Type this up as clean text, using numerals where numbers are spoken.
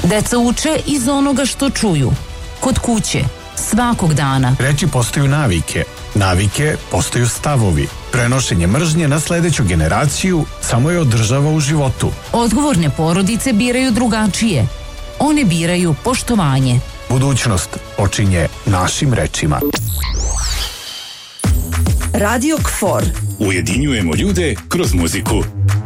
Deca uče iz onoga što čuju. Kod kuće, svakog dana. Reči postaju navike. Navike postaju stavovi. Prenošenje mržnje na sledeću generaciju samo je održava u životu. Odgovorne porodice biraju drugačije. One biraju poštovanje. Budućnost počinje našim rečima. Radio KFOR. Ujedinjujemo ljude kroz muziku.